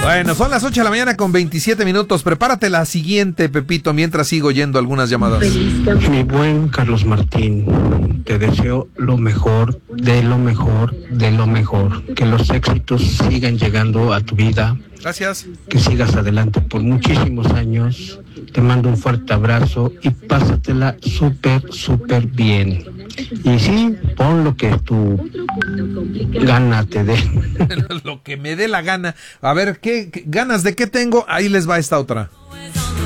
Bueno, son las 8 de la mañana con 27 minutos. Prepárate la siguiente, Pepito, mientras sigo oyendo algunas llamadas. Mi buen Carlos Martín, te deseo lo mejor, de lo mejor, de lo mejor. Que los éxitos sigan llegando a tu vida. Gracias. Que sigas adelante por muchísimos años. Te mando un fuerte abrazo y pásatela súper bien. Y sí, pon lo que tu gana te dé. Lo que me dé la gana. A ver, ¿qué ganas de qué tengo? Ahí les va esta otra.